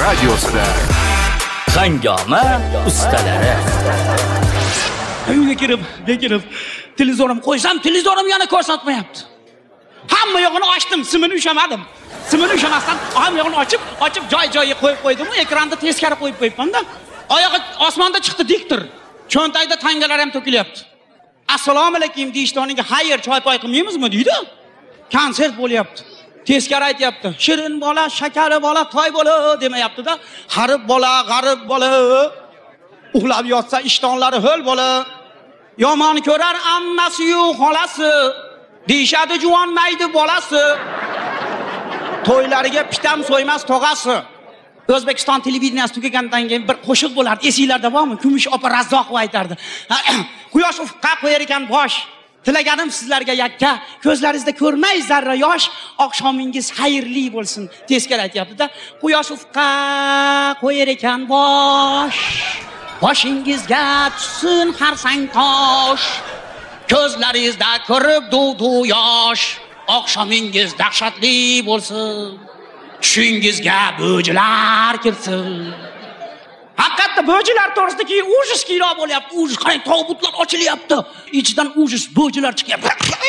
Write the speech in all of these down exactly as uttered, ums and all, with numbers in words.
radiosida Hangoma ustalari. Uyga kirib, bekirib, televizorim qo'ysam, televizorim yana ko'rsatmayapti. Hamma yo'g'ini ochdim, simini ushamadim. Simini ushamasdan hamma yo'g'ini ochib, ochib joy-joyiga qo'yib qo'ydim. Ekranda teskari qo'yib qo'yibman-da. Oyog'i osmonda chiqdi diktir. Cho'ntagida tangalar ham to'kilyapti. Assalomu alaykum deyishdoniga xayr choy poy qilmaymizmi deydi. Konsert bo'lyapti. Teskari aytayapti. Shirin bola, shakari bola, toy bola demayapti-da. G'arib bola, g'arib bola. Uxlab yotsa ishtonlari ho'l bola. Yomon ko'rar ammasi-yu xolasi. Deyshadi juvon maydi bolasi. To'ylariga pitam so'ymas tog'asi. O'zbekiston televideniyasi tugagandan keyin bir qo'shiq bo'lardi. Esinglarda bormi? Kumush opa Razzoqova aytardi. Quyosh ufqqa qo'yar ekan bosh. Tilaganim sizlarga yakka, ko'zlaringizda ko'rmay zarra yosh, oqshomingiz xayrli bo'lsin. Teskari aytayapti-da. Quyosh ufqqa qo'yar ekan bosh. Boshingizga tushsin har sang tosh. Ko'zlaringizda ko'rib duv-du yosh. Oqshomingiz dahshatli bo'lsin. Tushingizga bo'jilar kirsin. Haqiqatda bo'jilar to'g'risida keyin ujus kino bo'lyapti. Ujus qarang, tobutlar ochilyapti. Ichidan ujus bo'jilar chiqyapti.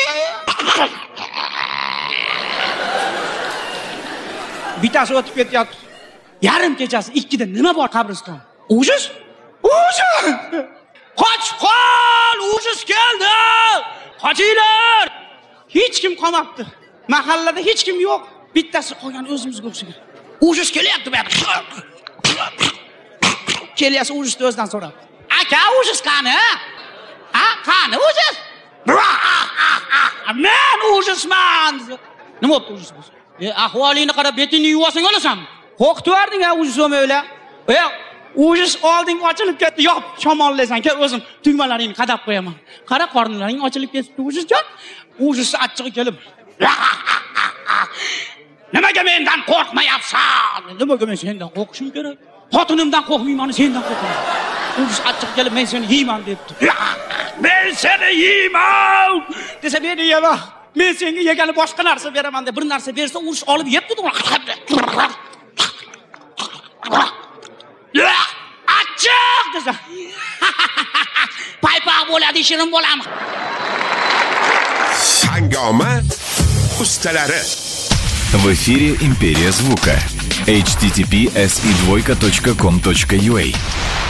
Bittasi o'tib ketyapti. Yarim kechasi ikkida nima bor qabriston? Ujus? Ujus! Qoch, qol! Ujus keldi! Qochinglar! Hech kim qolmabdi. Mahallada hech kim yo'q. Bittasi qolgan o'zimizga o'xshagan. Ujus kelyapti bu yerga. Kelyasi ujusni o'zidan so'rabdi. Aka, ujus qani? Ha, qani ujus? Men ujusman. Nima bo'pti ujus bo'lsa? E, ahvolingni qarab, betingni yuvasang olasan. Qo'rqitib yording a ujus o'maylar. E, ujus olding ochilib ketdi. Yop, shamollasan. Kel o'zim tugmalaringni qadab qo'yaman. Qara, qornlaring ochilib ketdi ujusjon. Ujus achchig'i kelib. Nimaga mendan qo'rqmayapsan? Nimaga men sendan qo'rqishim kerak? Xotinimdan qo'rqmayman, sendan qo'rqaman. Ujus achchiq kelib, men seni yeyman debdi. Men seni yeyman! Desa meni yema. Men senga yegani boshqa narsa beraman deb bir narsa bersa, ujus olib yebdi-da. Achchiq desa. Paypoq bo'ladi, shirin bo'laman. Hangoma ustalari. В эфире «Империя звука». эйч ти ти пи эс и двойка точка ком точка ю а.